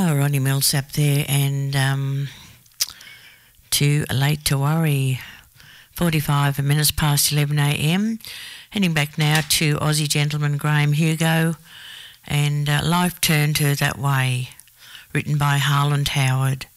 Ronnie Millsap there, and Too Late to Worry. 45 minutes past 11 a.m. Heading back now to Aussie gentleman Graham Hugo, and Life Turned Her That Way, written by Harland Howard.